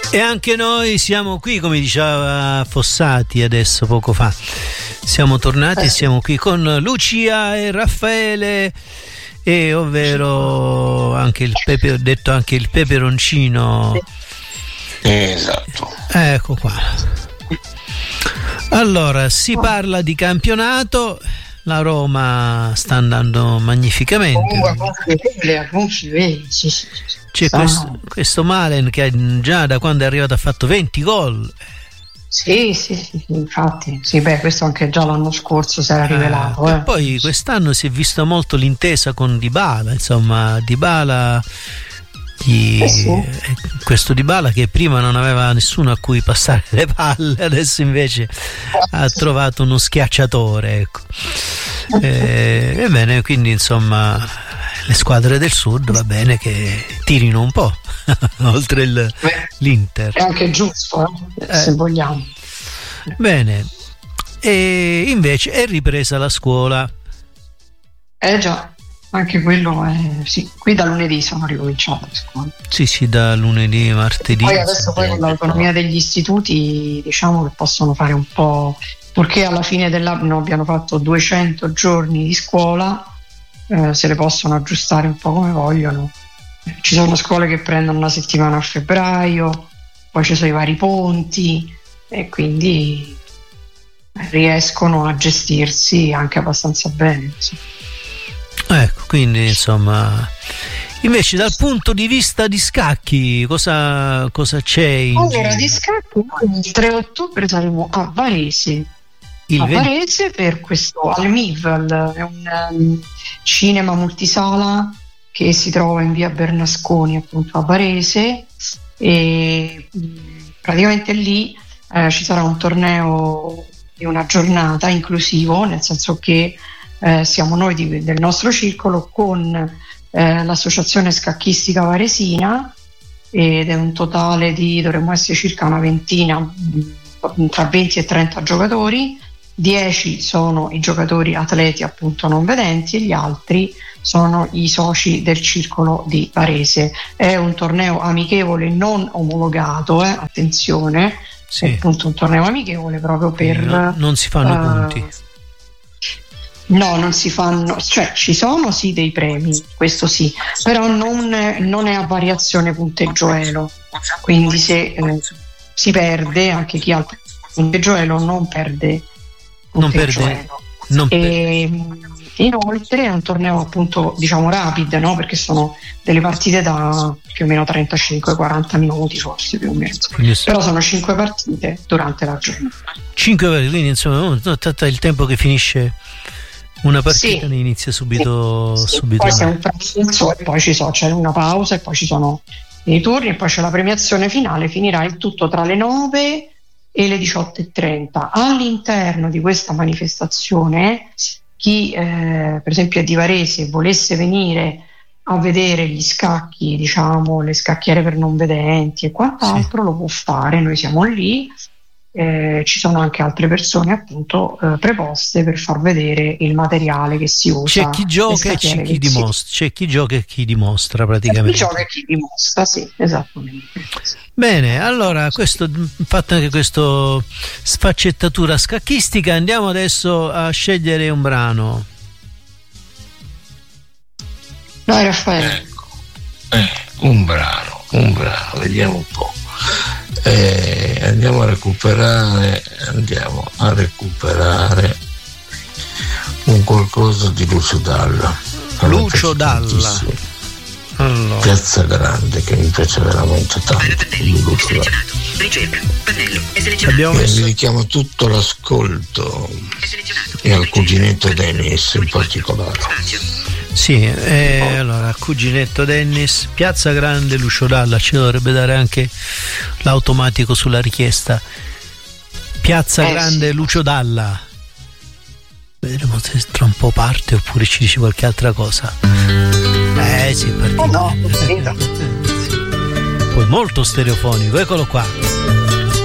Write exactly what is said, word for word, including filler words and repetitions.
E anche noi siamo qui, come diceva Fossati adesso poco fa. Siamo tornati e siamo qui con Lucia e Raffaele, e ovvero anche il pepe, ho detto anche il peperoncino. Esatto. Ecco qua. Allora, si parla di campionato. La Roma sta andando magnificamente. C'è questo, questo Malen che già da quando è arrivato ha fatto venti gol. Sì, sì, sì, infatti. Sì, beh, questo anche già l'anno scorso si era eh, rivelato. E eh. poi quest'anno si è vista molto l'intesa con Dybala, insomma, Dybala. Gli, eh sì. Questo Dybala che prima non aveva nessuno a cui passare le palle, adesso invece ha trovato uno schiacciatore, ecco. E, ebbene, quindi insomma le squadre del sud va bene che tirino un po' oltre il, Beh, l'Inter è anche giusto, eh, eh. se vogliamo. Bene, e invece è ripresa la scuola. Eh già, anche quello è, sì, qui da lunedì sono ricominciate le scuole. Sì, sì, da lunedì, martedì. Poi adesso poi con l'autonomia degli istituti diciamo che possono fare un po', purché alla fine dell'anno abbiano fatto duecento giorni di scuola, eh, se le possono aggiustare un po' come vogliono. Ci sono scuole che prendono una settimana a febbraio, poi ci sono i vari ponti e quindi riescono a gestirsi anche abbastanza bene. Sì. Ecco, quindi insomma, invece dal punto di vista di scacchi cosa, cosa c'è in allora giro? Di scacchi noi il tre ottobre saremo a Varese il a venti Varese per questo al Mival, è un um, cinema multisala che si trova in via Bernasconi appunto a Varese, e mh, praticamente lì eh, ci sarà un torneo di una giornata inclusivo, nel senso che Eh, siamo noi di, del nostro circolo con eh, l'associazione scacchistica varesina, ed è un totale di, dovremmo essere circa una ventina, mh, tra venti e trenta giocatori. dieci sono i giocatori atleti appunto non vedenti e gli altri sono i soci del circolo di Varese. È un torneo amichevole non omologato, eh, attenzione, sì. È appunto un torneo amichevole proprio per no, non si fanno uh, punti. No, non si fanno, cioè ci sono sì dei premi, questo sì, però non, non è a variazione punteggioelo, quindi se eh, si perde, anche chi ha il punteggioelo non perde non perde, non e per... inoltre è un torneo appunto diciamo rapido, no? Perché sono delle partite da più o meno trentacinque quaranta minuti forse più o meno, però sono cinque partite durante la giornata, cinque partite, quindi insomma il tempo che finisce una partita sì. ne inizia subito, sì, sì. subito poi c'è un pranzo e poi ci so, c'è una pausa e poi ci sono i turni e poi c'è la premiazione finale. Finirà il tutto tra le nove e le diciotto e trenta. All'interno di questa manifestazione chi eh, per esempio è di Varese volesse venire a vedere gli scacchi, diciamo le scacchiere per non vedenti e quant'altro, sì. Lo può fare, noi siamo lì. Eh, ci sono anche altre persone appunto eh, preposte per far vedere il materiale che si usa. C'è chi gioca e c'è chi dimostra, c'è chi gioca e chi dimostra praticamente. Chi gioca e chi dimostra, sì, esattamente. Bene, allora questo, fatta anche questa sfaccettatura scacchistica, andiamo adesso a scegliere un brano. Dai Raffaele. Ecco, eh, un brano, un brano, vediamo un po'. Eh, andiamo a recuperare andiamo a recuperare un qualcosa di Lucio Dalla. Lucio Dalla, allora. Piazza Grande, che mi piace veramente tanto di Lucio Dalla. Abbiamo messo... mi richiamo tutto l'ascolto e al cuginetto Dennis in particolare. Sì, eh, allora cuginetto Dennis, Piazza Grande, Lucio Dalla, ci dovrebbe dare anche l'automatico sulla richiesta. Piazza eh, Grande, sì. Lucio Dalla. Vedremo se tra un po' parte oppure ci dice qualche altra cosa. Eh sì, è partito. Oh no, sì. Poi molto stereofonico, eccolo qua.